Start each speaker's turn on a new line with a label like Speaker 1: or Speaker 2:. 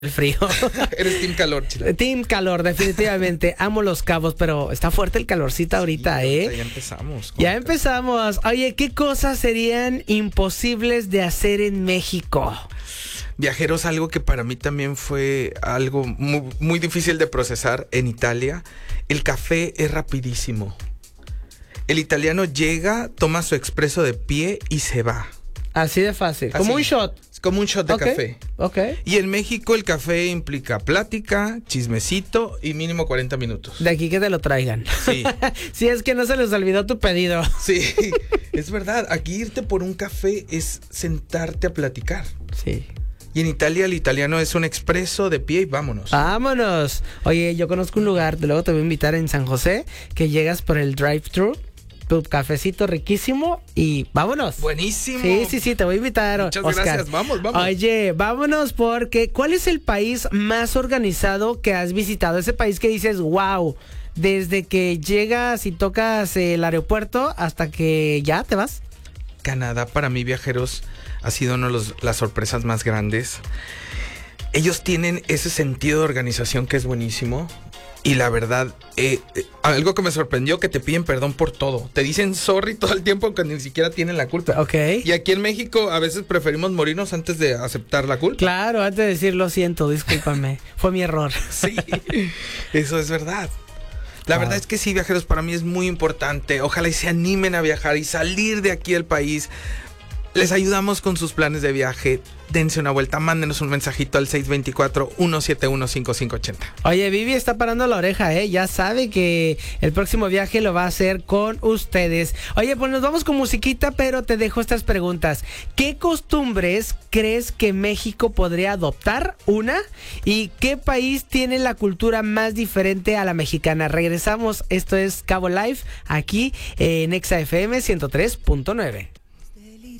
Speaker 1: el frío.
Speaker 2: Eres team calor, Chila.
Speaker 1: Team calor, definitivamente. Amo Los Cabos, pero está fuerte el calorcito ahorita,
Speaker 2: Sí,
Speaker 1: ¿eh?
Speaker 2: Ya empezamos.
Speaker 1: Ya empezamos. Oye, ¿qué cosas serían imposibles de hacer en México?
Speaker 2: Viajeros, algo que para mí también fue algo muy difícil de procesar en Italia. El café es rapidísimo. El italiano llega, toma su expreso de pie y se va.
Speaker 1: Así de fácil.
Speaker 2: Así.
Speaker 1: Como un shot.
Speaker 2: Es como un shot de
Speaker 1: Ok,
Speaker 2: café.
Speaker 1: Ok.
Speaker 2: Y en México el café implica plática, chismecito y mínimo 40 minutos.
Speaker 1: De aquí que te lo traigan.
Speaker 2: Sí.
Speaker 1: Si es que no se les olvidó tu pedido.
Speaker 2: Sí, es verdad. Aquí irte por un café es sentarte a platicar.
Speaker 1: Sí.
Speaker 2: Y en Italia el italiano es un expreso de pie y vámonos.
Speaker 1: Vámonos. Oye, yo conozco un lugar, luego te voy a invitar en San José, que llegas por el drive-thru, tu cafecito riquísimo y vámonos.
Speaker 2: Buenísimo.
Speaker 1: Sí, te voy a invitar,
Speaker 2: Muchas
Speaker 1: Oscar.
Speaker 2: gracias, vamos.
Speaker 1: Oye, vámonos porque ¿cuál es el país más organizado que has visitado? Ese país que dices, wow, desde que llegas y tocas el aeropuerto hasta que ya te vas.
Speaker 2: Canadá para mí, viajeros, ha sido una de las sorpresas más grandes. Ellos tienen ese sentido de organización que es buenísimo. Y la verdad, algo que me sorprendió, que te piden perdón por todo. Te dicen sorry todo el tiempo que ni siquiera tienen la culpa.
Speaker 1: Ok.
Speaker 2: Y aquí en México a veces preferimos morirnos antes de aceptar la culpa.
Speaker 1: Claro, antes de decir lo siento, discúlpame, fue mi error.
Speaker 2: Sí, eso es verdad. La verdad es que sí, viajeros, para mí es muy importante. Ojalá y se animen a viajar y salir de aquí del país. Les ayudamos con sus planes de viaje. Dense una vuelta, mándenos un mensajito al 624-171-5580.
Speaker 1: Oye, Vivi está parando la oreja, ya sabe que el próximo viaje lo va a hacer con ustedes. Oye, pues nos vamos con musiquita, pero te dejo estas preguntas. ¿Qué costumbres crees que México podría adoptar? Una. ¿Y qué país tiene la cultura más diferente a la mexicana? Regresamos, esto es Cabo Live, aquí en Exa FM 103.9.